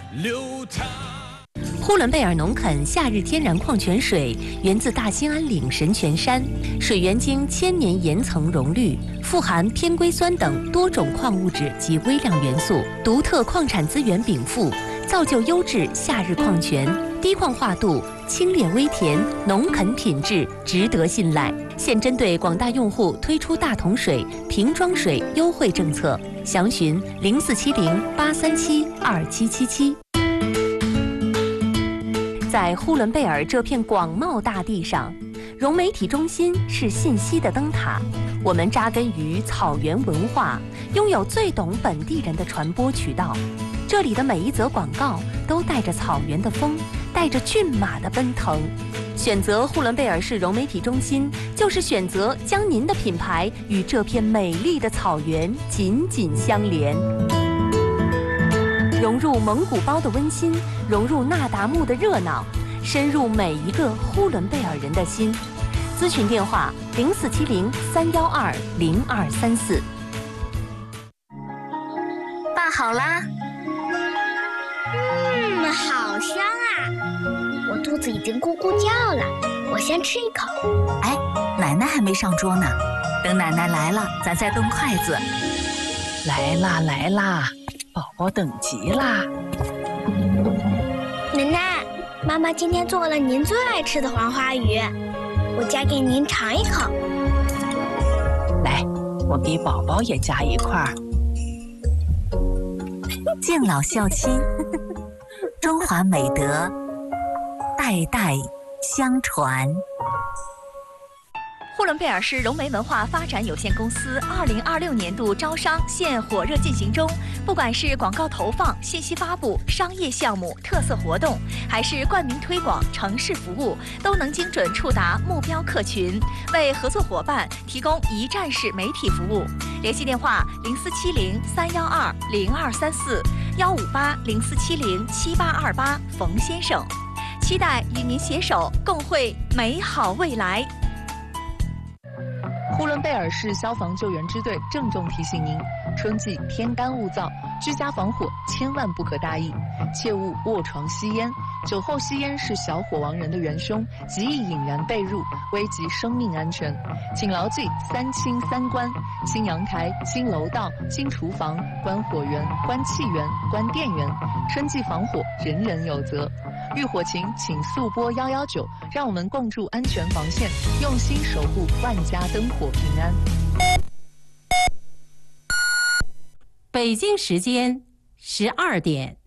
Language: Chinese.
呼伦贝尔农垦夏日天然矿泉水源自大兴安岭神泉山，水源经1000年岩层溶滤，富含偏硅酸等多种矿物质及微量元素，独特矿产资源禀赋，造就优质夏日矿泉，低矿化度，清冽微甜，农垦品质，值得信赖。现针对广大用户推出大桶水、瓶装水优惠政策，详询0470-837-2777。在呼伦贝尔这片广袤大地上，融媒体中心是信息的灯塔。我们扎根于草原文化，拥有最懂本地人的传播渠道。这里的每一则广告都带着草原的风，带着骏马的奔腾。选择呼伦贝尔市融媒体中心，就是选择将您的品牌与这片美丽的草原紧紧相连。融入蒙古包的温馨，融入那达慕的热闹，深入每一个呼伦贝尔人的心。咨询电话0470-312-0234。 拌好啦。 好香啊！我肚子已经咕咕叫了，我先吃一口。 哎，奶奶还没上桌呢，等奶奶来了，咱再动筷子。 来啦来啦，宝宝等急啦！ 奶奶，妈妈今天做了您最爱吃的黄花鱼，我夹给您尝一口。 来，我给宝宝也夹一块儿。 敬老孝亲，中华美德代代相传。 呼伦贝尔市融媒文化发展有限公司2026年度招商现火热进行中，不管是广告投放、信息发布、商业项目、特色活动，还是冠名推广、城市服务，都能精准触达目标客群，为合作伙伴提供一站式媒体服务。联系电话0470-312-0234，158-0470-7828，冯先生。期待与您携手共绘美好未来。 呼伦贝尔市消防救援支队郑重提醒您：春季天干物燥，居家防火千万不可大意，切勿卧床吸烟。酒后吸烟是小火亡人的元凶，极易引燃被褥，危及生命安全。请牢记3清3关：清阳台、清楼道、清厨房，关火源、关气源、关电源。春季防火，人人有责。遇火情，请速拨119，让我们共筑安全防线，用心守护万家灯火平安。 北京时间12点。